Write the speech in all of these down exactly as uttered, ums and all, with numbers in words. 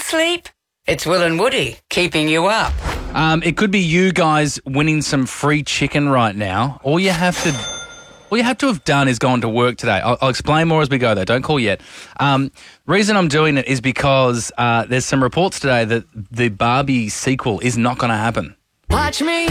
sleep? It's Will and Woody keeping you up. Um, it could be you guys winning some free chicken right now. All you have to, all you have to have done is gone to work today. I'll, I'll explain more as we go, though. Don't call yet. Um, reason I'm doing it is because uh, there's some reports today that the Barbie sequel is not going to happen. Watch me.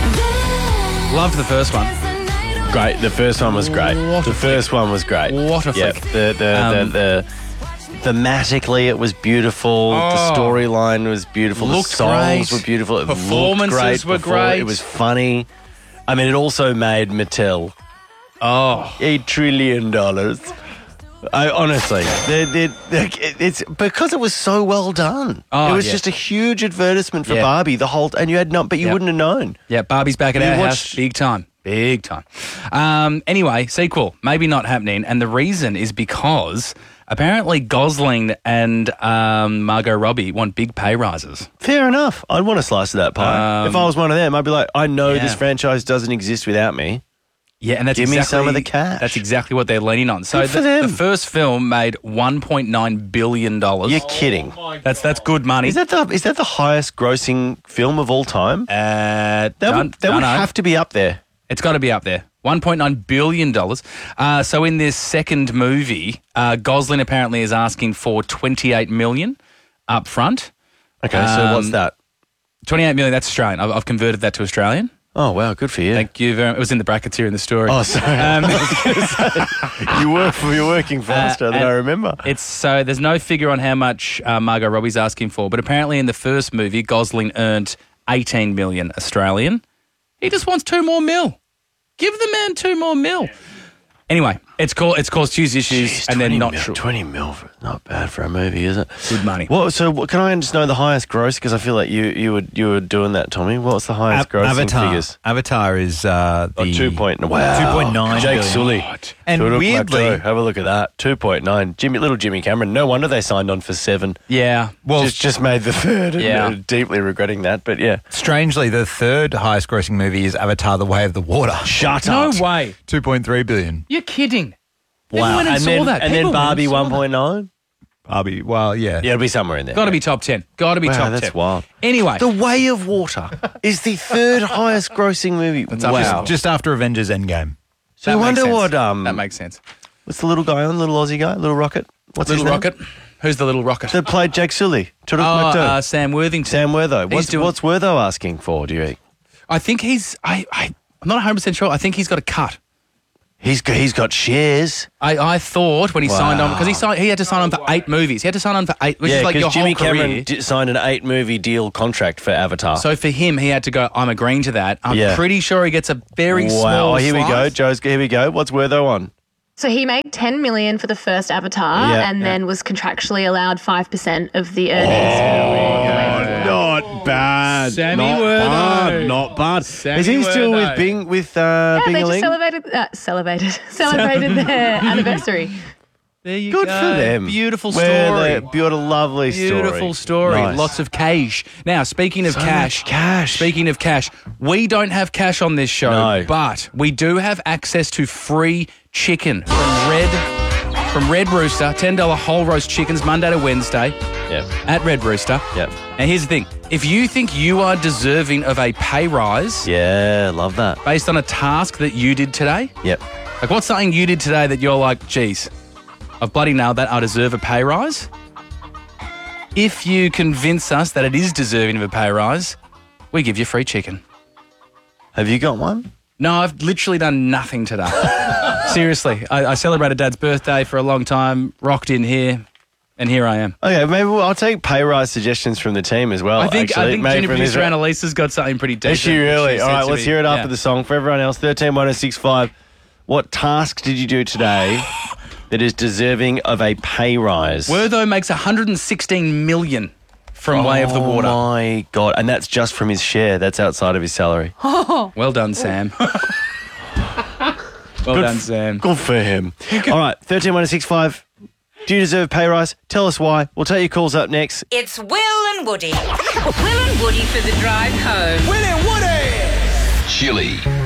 Loved the first one. Great. The first one was great. What a the first one was great. What a yeah, flick. The, the, Um, the, the, thematically, it was beautiful. Oh. The storyline was beautiful. Looked the songs great. were beautiful. It Performances looked great were before. great. It was funny. I mean, it also made Mattel Oh, eight trillion dollars. I honestly, they're, they're, they're, it's because it was so well done. Oh, it was yeah. just a huge advertisement for Yeah. Barbie. The whole, and you had not, but you Yeah. wouldn't have known. yeah, Barbie's back at You our watched- house, big time, big time. Um, anyway, sequel maybe not happening, and the reason is because apparently Gosling and um, Margot Robbie want big pay rises. Fair enough. I'd want a slice of that pie. Um, if I was one of them, I'd be like, I know yeah. this franchise doesn't exist without me. Yeah, and that's Give me exactly, some of the cash. That's exactly what they're leaning on. So Good for the, them. the first film made one point nine billion dollars. You're kidding. That's that's good money. Is that the is that the highest grossing film of all time? uh, That don't- would, that don't would know. have to be up there. It's got to be up there. one point nine billion dollars. Uh, so in this second movie, uh, Gosling apparently is asking for twenty-eight million dollars up front. Okay, so what's Um, that? twenty-eight million dollars, that's Australian. I've, I've converted that to Australian. Oh, wow, good for you. Thank you very much. It was in the brackets here in the story. Oh, sorry. Um, you work for, you're working faster than and I remember. It's so there's no figure on how much uh, Margot Robbie's asking for, but apparently in the first movie, Gosling earned eighteen million Australian. He just wants two more mil. Give the man two more mil. Anyway, it's caused it's caused huge issues, Jeez, and they're twenty not mil, sure. twenty mil, for, not bad for a movie, is it? Good money. What? So what, can I just know the highest gross? Because I feel like you you were you were doing that, Tommy. What's the highest Av- grossing Avatar. figures? Avatar is uh, the Oh, two point wow. two point nine Jake billion. Sully. And Tudor weirdly- Plateau. Have a look at that. Two point nine. Jimmy, little Jimmy Cameron. No wonder they signed on for seven. Yeah. Well, just just made the third. And Yeah. uh, deeply regretting that, but yeah. strangely, the third highest grossing movie is Avatar: The Way of the Water. Shut No up. way. two point three billion. You're kidding. Wow. People went and, and saw then, that. and People then went Barbie and saw one point nine. Barbie, well, yeah. Yeah, it'll be somewhere in there. Got to be top ten. Got to be Wow, top that's ten. wild. Anyway, The Way of Water is the third highest grossing movie. That's up wow. to- Just after Avengers Endgame. So that I makes wonder sense. what um that makes sense. what's the little guy on, little Aussie guy, little Rocket? What's Little his name? Rocket. Who's the little rocket? That played Jake Sully. oh, Tudor Plateau. uh, Sam Worthington. Sam Wertho. He's What's, doing- what's Wertho asking for, do you think? I think he's. I. I I'm not one hundred percent sure. I think he's got a cut. He's got, he's got shares. I, I thought when he signed on, Wow. because he signed, he had to sign on for eight movies. He had to sign on for eight, which yeah, is like your because Jimmy whole career. Cameron di- signed an eight-movie deal contract for Avatar. So for him, he had to go, I'm agreeing to that. I'm Yeah. pretty sure he gets a very wow. small Oh, here we go. slice. Joe's, here we go. What's Wertho on? So he made ten million for the first Avatar, Yeah, and yeah. then was contractually allowed five percent of the earnings. for Not bad. Sammy not Wertho. bad. Not bad. Sammy Is he still Wertho. with Bing with uh, yeah, they just Bing-a-ling? celebrated, uh, celebrated, celebrated their anniversary. There you Good go. for them. Beautiful Where story. they- Beautiful, lovely story. Beautiful story. Nice. Lots of cash. Now, speaking of So cash, much cash. Speaking of cash, we don't have cash on this show, No. but we do have access to free chicken from Red from Red Rooster. ten dollars whole roast chickens Monday to Wednesday Yep. at Red Rooster. Yep. And here's the thing: if you think you are deserving of a pay rise Yeah, love that. based on a task that you did today, Yep. like what's something you did today that you're like, geez, I've bloody nailed that. I deserve a pay rise. If you convince us that it is deserving of a pay rise, we give you free chicken. Have you got one? No, I've literally done nothing today. Seriously, I, I celebrated Dad's birthday for a long time, rocked in here, and here I am. Okay, maybe we'll, I'll take pay rise suggestions from the team as well. I think actually. I think Maybe Junior from producer his- Annalisa's got something pretty decent. Is she really? She All said right, to let's me. hear it after Yeah. the song. For everyone else, thirteen one oh six five. What task did you do today that is deserving of a pay rise? Wertho makes one hundred sixteen million dollars from Way of the Water. Oh my God. And that's just from his share. That's outside of his salary. Well done, Sam. well done, Sam. Good for him. All right, thirteen one oh six five. Do you deserve a pay rise? Tell us why. We'll take your calls up next. It's Will and Woody. Will and Woody for the drive home. Chili.